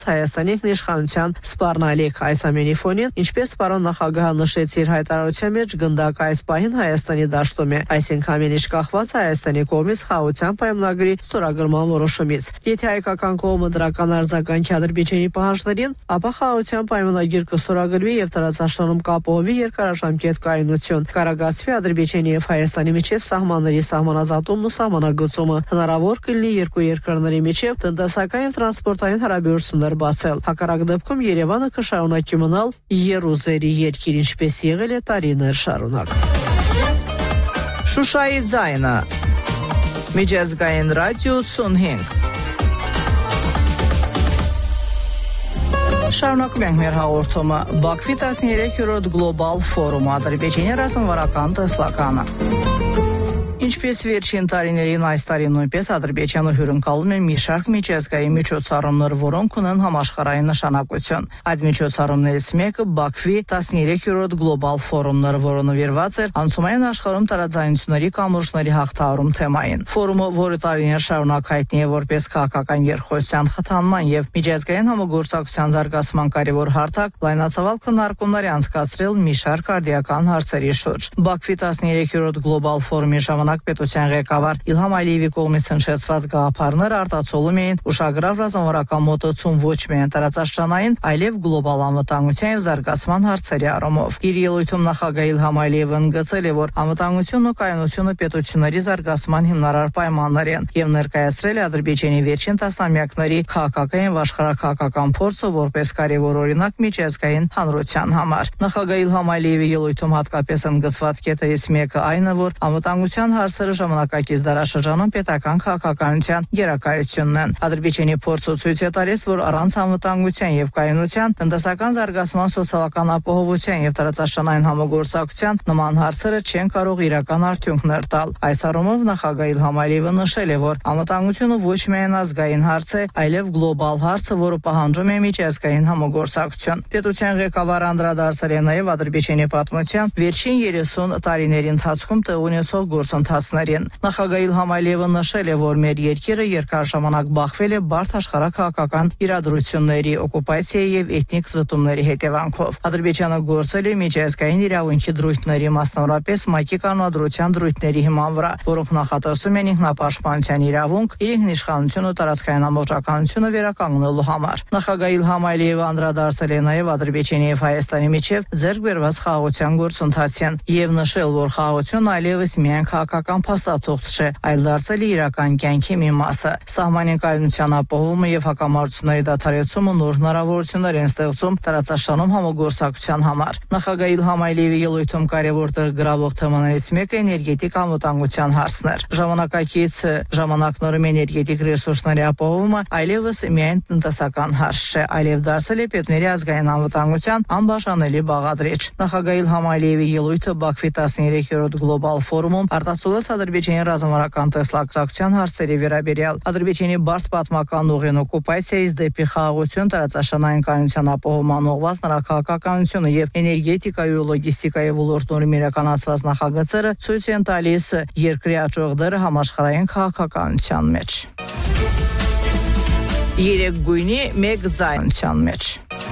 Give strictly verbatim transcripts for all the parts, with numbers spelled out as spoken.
Հայաստանի ինքնիշխանության սպառնալիք։ Այս ամենի ֆոնին, ինչպես պարոն նախագահը նշեց իր հայտարարության մեջ, գնդակը այս պահին Հայաստանի դաշտում է, այսինքն ամեն ինչ կախված Հայաստանի կողմից խաղաղության պայմանագրի ստորագրման որոշումից։ Եթե հայկական կողմը դրական արձագանքի Ադրբեջանի պահանջներին, ապա խաղաղության պայմանագիր կստորագրվի եւ տարածաշրջանում կապահովի երկարաժամկետ կայունություն, կառաջացվի Ադրբեջանի եւ Հայաստանի միջև սահմանների սահմանազատումն ու սահմանագծումը, հնարավոր կլինի երկու երկրների միջև տնտեսական եւ տրանսպորտային հարաբերություններ բացել։ Հակառակ դեպքում Երևանը կշարունակի մնալ Երուսերի երկիր, ինչպես եղել է տարիներ շարունակ։ Շուշայի ձայնը։ Միջազգային ռադիո ութսունհինգ։ Շարունակում ենք մեր հաղորդումը։ Բաքվի տասներեքերորդ գլոբալ ֆորումը, Ադրբեջանի ռազմավարական տեսլականը։ Ինչպես վերջին տարիներին, այս տարի նույնպես Ադրբեջանը հյուրընկալում է մի շարք միջազգային միջոցառումներ, որոնք ունեն համաշխարհային նշանակություն։ Այդ միջոցառումներից մեկը Բաքվի տասներեքերորդ գլոբալ ֆորումն էր, որը նվիրված էր անցումային աշխարհում տարաձայնությունների կամուրջների հաղթահարում թեմային։ Ֆորումը, որը տարիներ շարունակ հայտնի է որպես քաղաքական երկխոսության խթանման եւ միջազգային համագործակցության զարգացման կարևոր հարթակ, լայնածավալ քննարկումներ անցկացրել մի շարք արդիական հարցերի շուրջ։ Բաքվի տասներեքերորդ գլոբալ ֆորումի ժամանակ պետության ղեկավար Իլհամ Ալիևի կողմից հնչեցված գաղափարները արտացոլում էին ուշագրավ ռազմավարական մոտեցում ոչ միայն տարածաշրջանային, այլև գլոբալ անվտանգության եւ զարգացման հարցերի առումով։ Իր ելույթում նախագահ Իլհամ Ալիևը ընդգծել է, որ անվտանգությունն ու կայունությունը պետությունների զարգացման հիմնարար պայմաններ են եւ ներկայացրել է Ադրբեջանի վերջին տասնամյակների քաղաքական եւ աշխարհաքաղաքական փորձը որպես կարևոր օրինակ միջազգային հանրության համար։ Նախագահ Իլհամ Ալիևի ելույթում հատկապես ընդգծված կետերից մեկը այն է, որ անվտանգության հարցերը ժամանակակից դարաշրջանում պետական քաղաքականության գերակայությունն են։ Ադրբեջանի փորձը ցույց է տալիս, որ առանց անվտանգության եւ կայունության, տնտեսական զարգացման, սոցիալական ապահովության եւ տարածաշրջանային համագործակցության նման հարցերը չեն կարող իրական արդյունքներ տալ։ Այս առումով նախագահ Իլհամ Ալիևը նշել է, որ անվտանգությունը ոչ միայն ազգային հարց է, այլև գլոբալ հարց, որը պահանջում է միջազգային համագործակցություն։ Պետության ղեկավարը անդրադարձել է նաեւ Ադրբեջանի պատմության վերջին երեսուն տարիների ընթացքում տեղ ունեցող գործընթացներին։ Նախագահ Իլհամ Ալիևը նշել է, որ մեր երկիրը երկար ժամանակ բախվել է բարդ աշխարհաքաղաքական իրադրությունների, օկուպացիայի եւ էթնիկ զտումների հետևանքով։ Ադրբեջանը գործել է միջազգային իրավունքի դրույթների, մասնավորապես ՄԱԿ-ի կանոնադրության դրույթների հիման վրա, որոնք նախատեսում են ինքնապաշտպանության իրավունք, իր ինքնիշխանությունը ու տարածքային ամբողջականությունը վերականգնելու համար։ Նախագահ Իլհամ Ալիևը անդրադարձել է նաեւ Ադրբեջանի եւ Հայաստանի միջև ձեռք բերված խաղաղության գործընթացին եւ նշել, որ խաղաղությունն այլևս միայն քաղաքական փաստաթուղթ չէ, այլ դարձել է իրական կյանքի մի մասը։ Սահմանին կայունության ապահովումը եւ հակամարտությունների դադարեցումը նոր հնարավորություններ են ստեղծում տարածաշրջանում համագործակցության համար։ Նախագահ Իլհամ Ալիևի ելույթում կարևոր տեղ գրավող թեմաներից մեկը էներգետիկ անվտանգության հարցն էր։ Ժամանակակից ժամանակներում էներգետիկ ռեսուրսների ապահովումը այլևս միայն տնտեսական հարց չէ, այլև դարձել է պետների ազգային անվտանգության անբաժանելի բաղադրիչ։ Նախագահ Իլհամ Ալիևի ելույթը Բաքվի տասներեքերորդ գլոբալ ֆորումում արտացոլեց Ադրբեջանի ռազմավարական տեսլակցության հարցերի վերաբերյալ։ Ադրբեջանի բարդ պատմական ուղին օկուպացիայից դեպի խաղաղություն, տարածաշրջանային կայունության ապահովման ուղղված նրա քաղաքականությունը եւ էներգետիկայի ու լոգիստիկայի ոլորտներում իրականացված նախագծերը ցույց են տալիս երկրի աճող դերը համաշխարհային քաղաքականության մեջ։ Երեք գույնի մեկ ձայնության մեջ։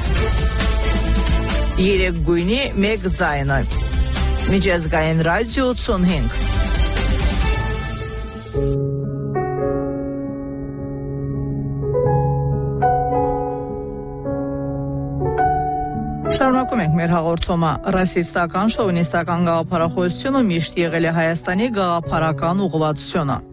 Երեք գույնի մեկ ձայնը։ Միջազգային ռադիո ութսունհինգ։ Շարունակում ենք մեր հաղորդումը։ Ռասիստական, շովինիստական գաղափարախոսությունը միշտ եղել է Հայաստանի գաղափարական ուղղվածությունը։